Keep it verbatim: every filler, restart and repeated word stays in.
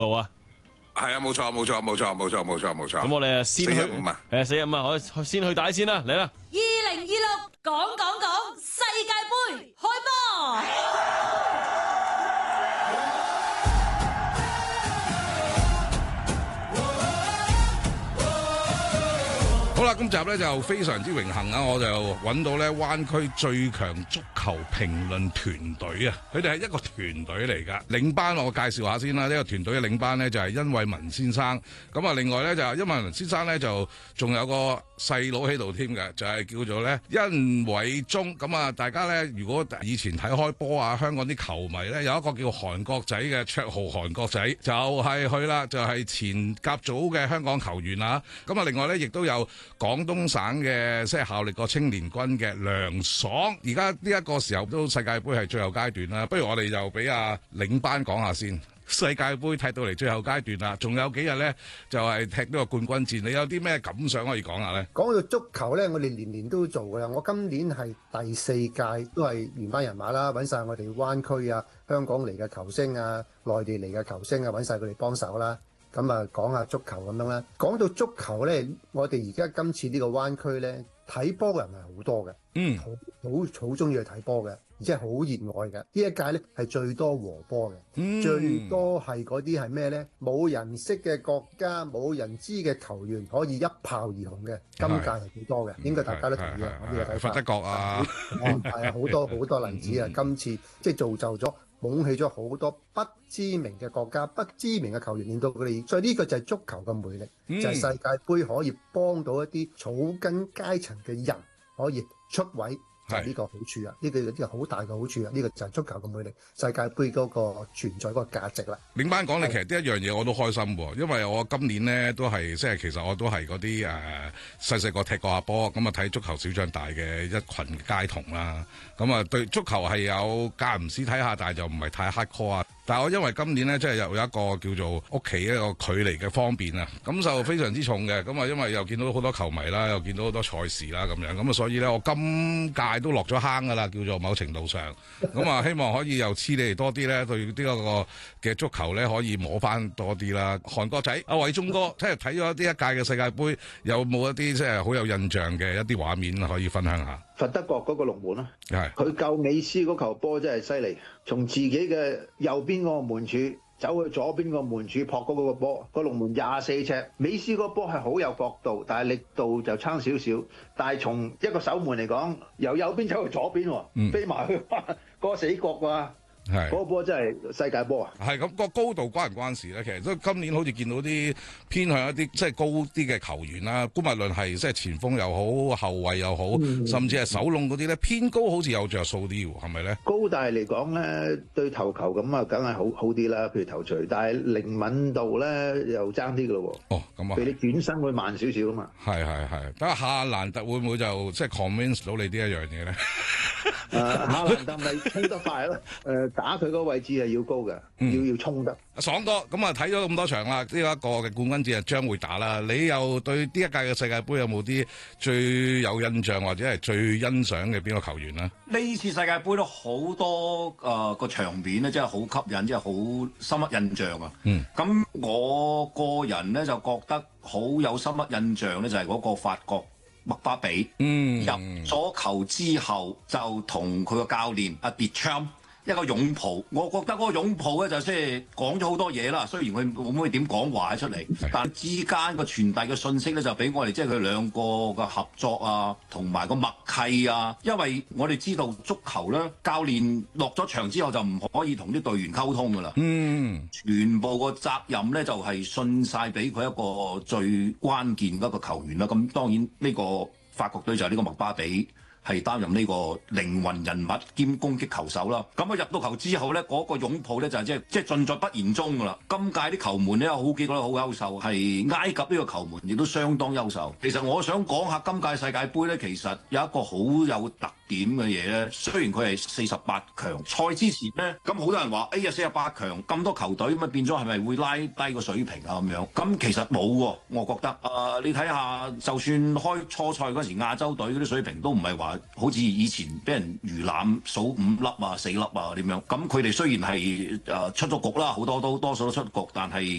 好啊， 係啊，冇錯冇錯冇錯冇錯冇錯冇錯。 咁我哋啊先去， 四一五啊， 誒四一五啊，我先去打先啦，嚟啦！ 二零二六講講講世界盃開波。 好啦，今集咧就非常之榮幸啊！我就揾到咧灣區最強足球評論團隊啊！佢哋係一個團隊嚟噶。領班我介紹下先啦，呢、這個團隊嘅領班咧就係殷偉文先生。咁啊，另外咧就係殷偉文先生咧就仲有個細佬喺度添嘅，就係、是、叫做咧殷偉忠。咁啊，大家咧如果以前睇開波啊，香港啲球迷咧有一個叫韓國仔嘅綽號，韓國仔就係佢啦，就係、是、前甲組嘅香港球員啊。咁啊，另外咧亦都有廣東省嘅即係效力過青年軍嘅梁爽，而家呢一個時候都世界盃係最後階段啦，不如我哋就俾阿領班講下先。世界盃踢到嚟最後階段啦，仲有幾日呢？就係、是、踢呢個冠軍戰，你有啲咩感想可以講下呢？ 講到足球呢，我哋年年都做噶啦。我今年係第四屆，都係原班人馬啦，揾晒我哋灣區啊、香港嚟嘅球星啊、內地嚟嘅球星啊，揾晒佢哋幫手啦。咁啊，講下足球咁樣啦。講到足球咧，我哋而家今次呢個灣區咧，睇波嘅人係好多嘅， 嗯， 好好好中意去睇波嘅，而且係好熱愛嘅。呢一屆咧係最多和波嘅， 嗯、 最多係嗰啲係咩咧？冇人識嘅國家，冇人知嘅球員可以一炮而紅嘅。今屆係幾多嘅？應該大家都同意啊！呢個睇法。 法德國啊， 係啊，好多好多例子啊！ 嗯、 今次即係造就咗。捧起咗好多不知名嘅國家、不知名嘅球員，令到佢哋，所以呢個就係足球嘅魅力，嗯、就係世界盃可以幫到一啲草根階層嘅人可以出位，就係呢個好處啊！呢、呢個呢個好大嘅好處啊！呢、呢個就係足球嘅魅力，世界盃嗰個存在嗰個價值啦。 領班講，你其實呢一樣嘢我都開心喎，因為我今年呢都係即係其實我都係嗰啲誒細細個踢過下波，咁啊睇足球小將大嘅一群街童啦，咁啊對足球係有間唔時睇下，但係就唔係太 hardcore 啊。但係我因為今年咧，即係又有一個叫做屋企一個距離嘅方便啊，咁就非常之重嘅。咁啊，因為又見到好多球迷啦，又見到好多賽事啦，咁樣咁啊，所以咧我今屆都落咗坑噶啦，叫做某程度上。咁啊，希望可以又黐你哋多啲咧，對呢一個嘅足球咧可以摸翻多啲啦。韓國仔阿偉忠哥，即係睇咗呢一屆嘅世界盃，有冇一啲即係好有印象嘅一啲畫面可以分享下？ 佛德國嗰個龍門啦， 係佢救美斯嗰球波真係犀利，從自己嘅右邊嗰個門柱走去左邊個門柱撲嗰個波，個龍門廿四尺，美斯嗰個波係好有角度，但係力度就差少少。但係從一個守門嚟講，由右邊走去左邊，嗯、飛埋去嗰個死角啊！係嗰個波真係世界波啊！ 係咁，個高度關唔關事咧？其實都今年好似見到啲偏向一啲即係高啲嘅球員啦，無論係即係前鋒又好，後衞又好，嗯、甚至係守籠嗰啲咧，偏高好似有着數啲喎，係咪咧？ 高大嚟講咧，對頭球咁啊，梗係好好啲啦。譬如頭槌，但係靈敏度咧又爭啲噶咯喎。 哦，咁啊， 譬如你轉身會慢少少啊嘛。 係係係，等下夏蘭特會唔會就即係 convince 到你呢一樣嘢咧？ 誒，夏蘭特咪衝得快咯，誒打佢嗰個位置係要高嘅，嗯、要要衝得。 阿爽哥，咁啊睇咗咁多場啦，呢、這、一個嘅冠軍戰啊將會打啦。你又對呢一屆嘅世界盃有冇啲最有印象或者係最欣賞嘅邊個球員呢？ 呢次世界盃都好多誒個、呃、場面咧，真係好吸引，真係好深刻印象啊！嗯，咁我個人咧就覺得好有深刻印象咧，就係嗰個法國。麥巴比、嗯、入咗球之後就同佢個教練阿 Deschamps 一個擁抱，我覺得嗰個擁抱咧就即係講咗好多嘢啦。雖然佢冇乜點講話出嚟，但係之間個傳遞嘅信息咧就俾我哋即係佢兩個嘅合作啊，同埋個默契啊。因為我哋知道足球咧，教練落咗場之後就唔可以同啲隊員溝通噶啦。嗯，全部個責任咧就係信晒俾佢一個最關鍵嘅一個球員啦。咁當然呢個法國隊就係呢個麥巴比。係擔任呢個靈魂人物兼攻擊球手啦。咁啊入到球之後咧，嗰、那個擁抱咧就係即係即係盡在不言中噶啦。今屆啲球門咧有好幾個都好優秀，係埃及呢個球門亦都相當優秀。其實我想講下今屆世界盃咧，其實有一個好有特點嘅嘢咧。雖然佢係四十八強賽之前咧，咁好多人話：哎呀，四十八強咁多球隊，咁啊變咗係咪會拉低個水平啊咁樣？咁其實冇喎，我覺得。誒、呃，你睇下，就算開初賽嗰時亞洲隊嗰啲水平都唔係話話好似以前俾人魚腩數五粒啊、四粒啊點樣。咁佢哋雖然係誒出咗局啦，好多都多數都出局，但係